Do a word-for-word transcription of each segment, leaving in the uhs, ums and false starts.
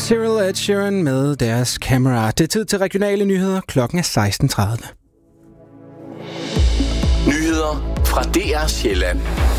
Cyril Ed Sheeran med deres Camera. Det er tid til regionale nyheder. Klokken er seksten tredive. Nyheder fra D R Sjælland.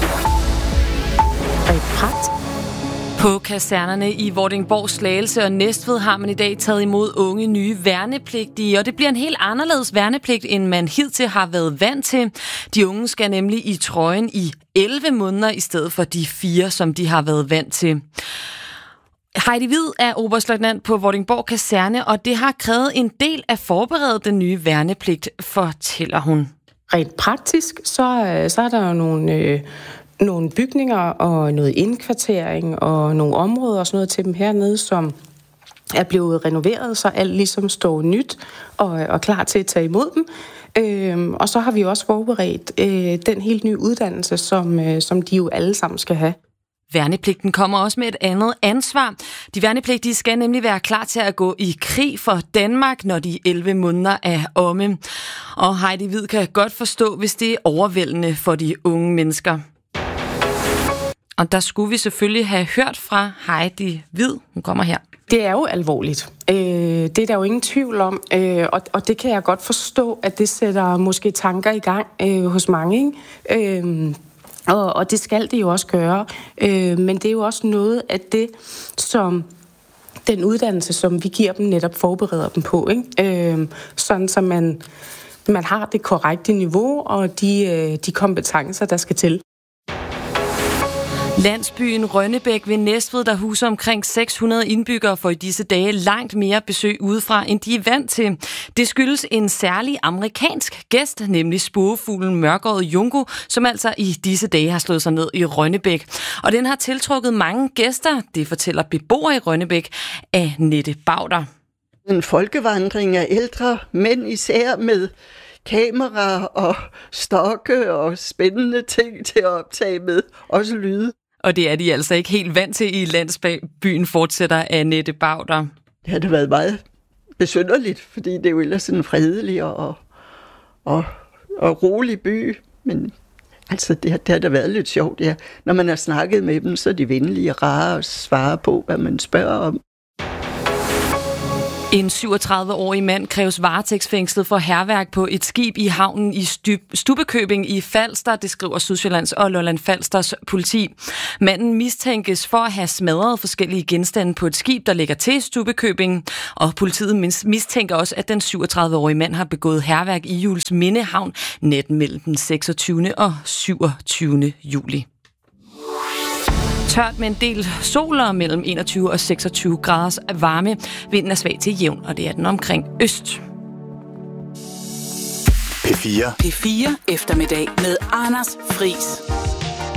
På kasernerne i Vordingborg, Slagelse og Næstved har man i dag taget imod unge nye værnepligtige, og det bliver en helt anderledes værnepligt, end man hidtil har været vant til. De unge skal nemlig i trøjen i elleve måneder i stedet for de fire, som de har været vant til. Heidi Hvid er oberstløjtnant på Vordingborg Kaserne, og det har krævet en del at forberede den nye værnepligt, fortæller hun. Rent praktisk, så, så er der jo nogle, øh, nogle bygninger og noget indkvartering og nogle områder og sådan noget til dem hernede, som er blevet renoveret, så alt ligesom står nyt og, og klar til at tage imod dem. Øhm, og så har vi også forberedt øh, den helt nye uddannelse, som, øh, som de jo alle sammen skal have. Værnepligten kommer også med et andet ansvar. De værnepligtige skal nemlig være klar til at gå i krig for Danmark, når de elleve måneder er omme. Og Heidi Hvid kan godt forstå, hvis det er overvældende for de unge mennesker. Og der skulle vi selvfølgelig have hørt fra Heidi Hvid. Hun kommer her. Det er jo alvorligt. Øh, det er der jo ingen tvivl om, øh, og, og det kan jeg godt forstå, at det sætter måske tanker i gang øh, hos mange, ikke? Øh, Og, og det skal det jo også gøre. Øh, men det er jo også noget af det, som den uddannelse, som vi giver dem, netop forbereder dem på. Ikke? Øh, sådan, så man, man har det korrekte niveau og de, de kompetencer, der skal til. Landsbyen Rønnebæk ved Næstved, der huser omkring seks hundrede indbyggere, får i disse dage langt mere besøg udefra, end de er vant til. Det skyldes en særlig amerikansk gæst, nemlig spurvefuglen mørkåret junco, som altså i disse dage har slået sig ned i Rønnebæk. Og den har tiltrukket mange gæster, det fortæller beboere i Rønnebæk af Nette Bauder. En folkevandring af ældre mænd, især med kamera og stokke og spændende ting til at optage med, også lyde. Og det er de altså ikke helt vant til i landsbyen, fortsætter Annette Bauder. Det har det været meget besynderligt, fordi det er jo ellers en fredelig og, og, og rolig by. Men altså, det har, det har da været lidt sjovt, ja. Når man har snakket med dem, så er de venlige og rare og svarer på, hvad man spørger om. En syvogtredive-årig mand kræves varetægtsfængslet for hærværk på et skib i havnen i Stubbekøbing i Falster, det skriver Sydsjællands og Lolland Falsters politi. Manden mistænkes for at have smadret forskellige genstande på et skib, der ligger til Stubbekøbing, og politiet mistænker også, at den syvogtredive-årige mand har begået hærværk i Juelsminde Havn natten mellem den seksogtyvende og syvogtyvende juli. Tørt med en del sol og mellem enogtyve og seksogtyve graders varme. Vinden er svag til jævn, og det er den omkring øst. P fire. P fire eftermiddag med Anders Friis.